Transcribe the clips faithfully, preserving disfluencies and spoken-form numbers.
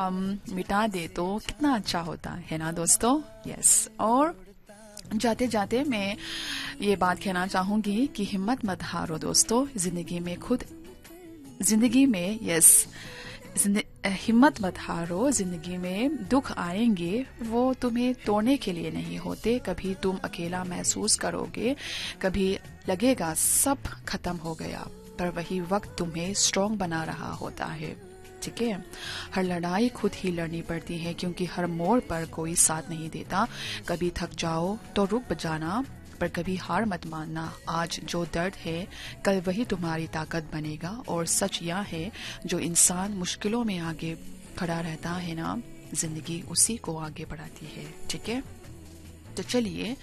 हम मिटा दे तो कितना अच्छा होता है ना दोस्तों। यस, और जाते जाते मैं ये बात कहना चाहूंगी कि हिम्मत मत हारो दोस्तों। जिंदगी में खुद जिंदगी में यस हिम्मत मत हारो। जिंदगी में दुख आएंगे, वो तुम्हें तोड़ने के लिए नहीं होते। कभी तुम अकेला महसूस करोगे, कभी लगेगा सब खत्म हो गया, पर वही वक्त तुम्हें स्ट्रॉन्ग बना रहा होता है। ठीक है, हर लड़ाई खुद ही लड़नी पड़ती है, क्योंकि हर मोड़ पर कोई साथ नहीं देता। कभी थक जाओ तो रुक जाना, पर कभी हार मत मानना। आज जो दर्द है, कल वही तुम्हारी ताकत बनेगा। और सच यह है, जो इंसान मुश्किलों में आगे खड़ा रहता है ना, जिंदगी उसी को आगे बढ़ाती है। ठीक है, तो चलिए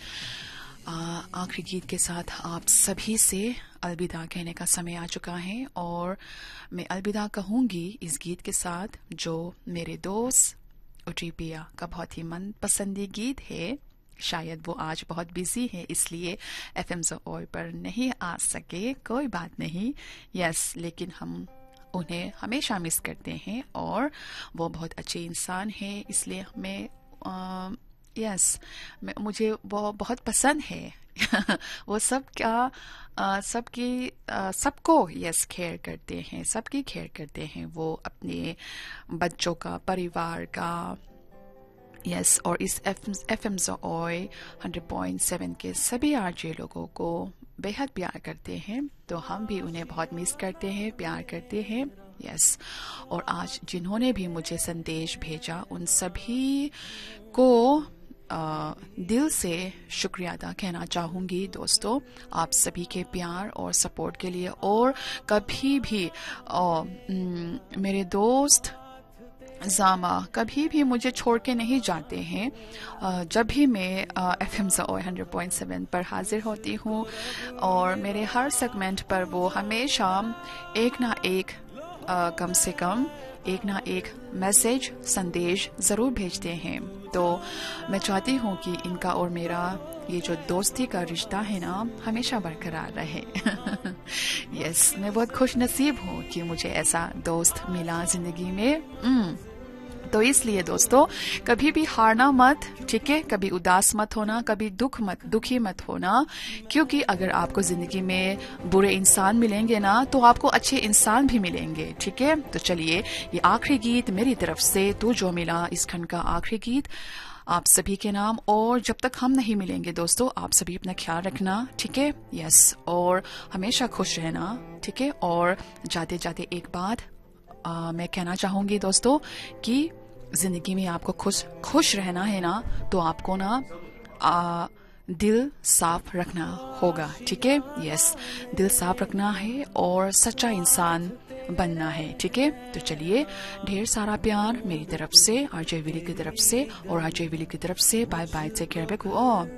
आखिरी गीत के साथ आप सभी से अलविदा कहने का समय आ चुका है। और मैं अलविदा कहूंगी इस गीत के साथ, जो मेरे दोस्त उट्रीपिया का बहुत ही मनपसंदी गीत है। शायद वो आज बहुत बिजी है, इसलिए एफएम ज़ोई पर नहीं आ सके, कोई बात नहीं। यस, लेकिन हम उन्हें हमेशा मिस करते हैं, और वो बहुत अच्छे इंसान हैं, इसलिए हमें आ, यस मुझे वो बहुत पसंद है। वो सब क्या सबकी सबको यस केयर करते हैं, सबकी केयर करते हैं वो, अपने बच्चों का, परिवार का। यस yes, और इस एफएम ज़ोई हंड्रेड पॉइंट सेवन के सभी आरजे लोगों को बेहद प्यार करते हैं, तो हम भी उन्हें बहुत मिस करते हैं, प्यार करते हैं। यस yes, और आज जिन्होंने भी मुझे संदेश भेजा, उन सभी को आ, दिल से शुक्रिया अदा कहना चाहूंगी दोस्तों, आप सभी के प्यार और सपोर्ट के लिए। और कभी भी आ, मेरे दोस्त जामा कभी भी मुझे छोड़ के नहीं जाते हैं। जब भी मैं एफएम ज़ोई हंड्रेड पॉइंट सेवन पर हाजिर होती हूँ, और मेरे हर सेगमेंट पर वो हमेशा एक ना एक आ, कम से कम एक ना एक मैसेज, संदेश जरूर भेजते हैं। तो मैं चाहती हूँ कि इनका और मेरा ये जो दोस्ती का रिश्ता है ना, हमेशा बरकरार रहे। यस, मैं बहुत खुश नसीब हूँ कि मुझे ऐसा दोस्त मिला जिंदगी में। तो इसलिए दोस्तों, कभी भी हारना मत, ठीक है? कभी उदास मत होना, कभी दुख मत दुखी मत होना, क्योंकि अगर आपको जिंदगी में बुरे इंसान मिलेंगे ना, तो आपको अच्छे इंसान भी मिलेंगे। ठीक है, तो चलिए ये आखिरी गीत मेरी तरफ से, तू जो मिला, इस खंड का आखिरी गीत आप सभी के नाम। और जब तक हम नहीं मिलेंगे दोस्तों, आप सभी अपना ख्याल रखना, ठीक है? यस, और हमेशा खुश रहना, ठीक है? और जाते जाते एक बात आ, मैं कहना चाहूंगी दोस्तों, कि जिंदगी में आपको खुश खुश रहना है ना, तो आपको ना आ, दिल साफ रखना होगा। ठीक है, यस, दिल साफ रखना है और सच्चा इंसान बनना है। ठीक है, तो चलिए ढेर सारा प्यार मेरी तरफ से, आरजे विली की तरफ से और आरजे विली की तरफ से। Bye bye, take care,